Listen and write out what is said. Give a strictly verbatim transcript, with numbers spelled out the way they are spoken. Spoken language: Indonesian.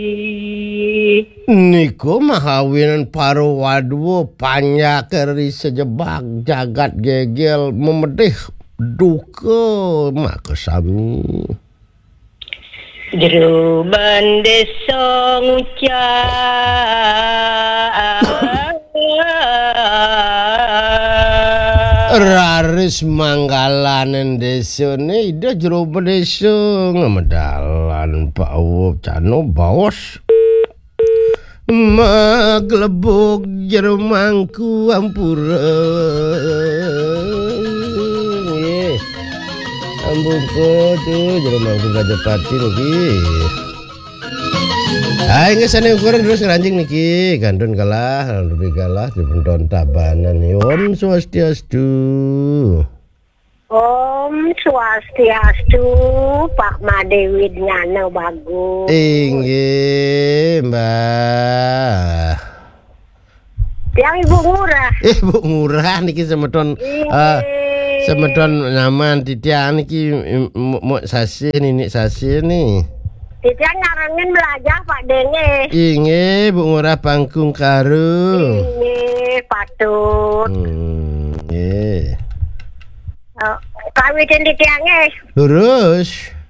Niku mahawinan paru wadwo panyakeri sejebak jagat gegel memedih duka makasami. Jeruban desa ngucap Raris manggalanen desa ni ida jeruban desa ngemedalan Pak Uwop cano bawas maglebuk jerumangku ampura ambungku tuh jerumangku gajah pati niki ay ngesane ukuran terus ngeranjing niki gandun kalah lebih kalah di pendon tabanan Om Swastiastu. Om Swastiastu, Pak Madewi Nyana bagus. Inggih, Mbah. Yang Ibu Ngurah. Eh, Bu Ngurah niki semedon uh, semedon nyaman titian niki mau sasi nini sasi nih. Titian ngarengin belajar Pak Denge. Inggih, Bu Ngurah Pangkung Karu. Inggih, patut. Hmm, nggih. Oh, kawitin titiange. Lurus.